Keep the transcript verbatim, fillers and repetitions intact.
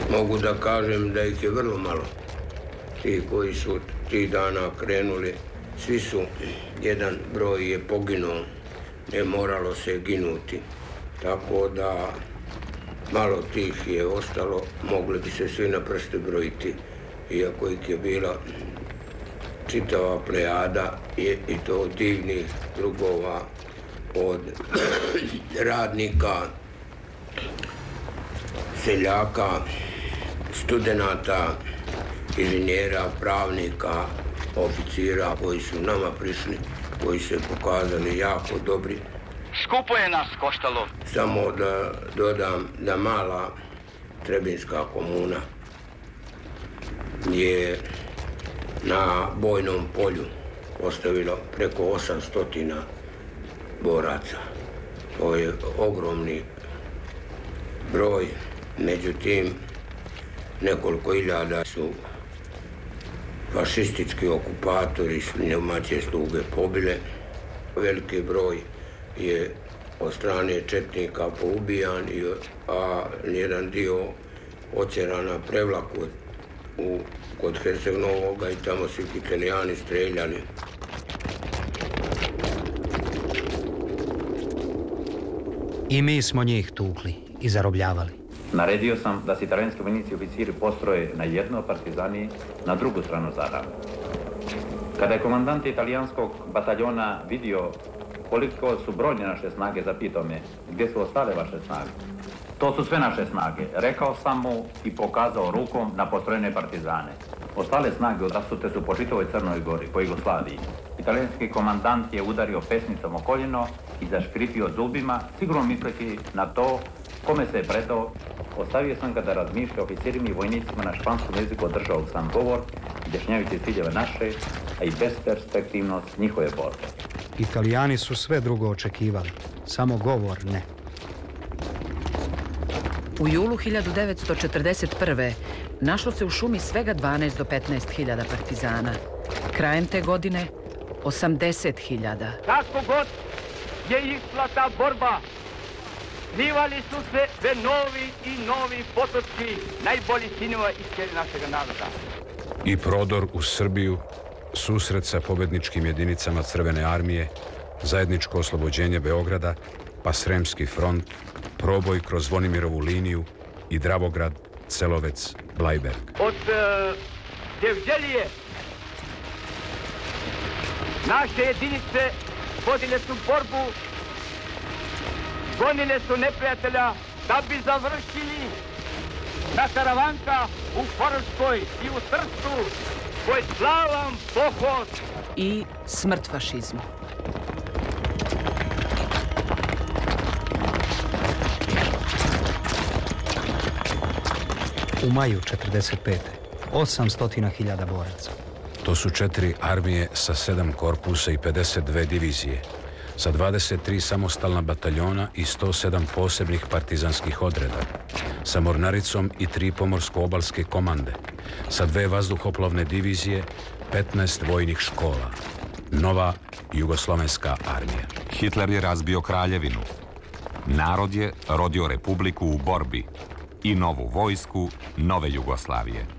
Mogu da kažem da ih je vrlo malo. Ti koji su tih dana krenuli, svi su, jedan broj je poginuo, ne moralo se ginuti. Tako da malo tih je ostalo, mogli bi se svi na prste brojiti, iako ih je bila čitava plejada je i to divnih drugova od radnika, seljaka, studenata, inženjera, pravnika, oficira koji su nama prišli, koji se pokazali jako dobri. Skupo je nas koštalo. Samo da dodam da mala Trebinjska komuna je na bojnom polju ostavilo preko osamsto boraca. To je ogromni broj, međutim nekoliko hiljada su fašistički okupatori s pneumatske sluge pobile. Veliki broj je od strane četnika poubijan, a jedan dio otjeran na prevlaku u, kod Herceg-Novoga i tamo su Italijani streljali. I mi smo njih tukli i zarobljavali. Naredio sam da se italijanski vojnici i oficiri postroje na jedno, partizani na drugu stranu Zadra. Kada je komandant italijanskog bataljona vidio koliko su brojne naše snage, zapitao me gdje su ostale vaše snage. To su sve naše snage. Rekao sam mu i pokazao rukom na postrojene partizane. Ostale snage odrasute su po čitavoj Crnoj Gori, po Jugoslaviji. Italijanski komandant je udario pesnicom o koljeno i zaškripio zubima, sigurno misleći na to kome se je predao. Ostavio sam ga da razmišlja oficirima i vojnicima na španskom jeziku, održao sam govor, objašnjavajući ciljeve naše, a i besperspektivnost njihove borbe. Italijani su sve drugo očekivali, samo govor ne. U julu hiljadu devetsto četrdeset prve. našlo se u šumi svega dvanaest do petnaest hiljada partizana. Krajem te godine osamdeset hiljada. Kako god je išla ta borba, slivali su se sve novi i novi potomci najboljih sinova iz našeg naroda. I prodor u Srbiju, susret sa pobedničkim jedinicama Crvene armije, zajedničko oslobođenje Beograda, pa Sremski front, proboj kroz Zvonimirovu liniju i Dravograd, Celovec, Blajberg. Od uh, Devđelije naše jedinice vodile su borbu, gonile su neprijatelja da bi završili na Karavanka u Koroškoj i u Trstu svoj slavan pohod. I smrt fašizmu. U maju četrdeset pete. osamsto hiljada boraca. To su četiri armije sa sedam korpusa i pedeset dve divizije, sa dvadeset tri samostalna bataljona i sto sedam posebnih partizanskih odreda, sa mornaricom i tri pomorsko-obalske komande, sa dve vazduhoplovne divizije, petnaest vojnih škola. Nova jugoslovenska armija. Hitler je razbio kraljevinu. Narod je rodio republiku u borbi i novu vojsku nove Jugoslavije.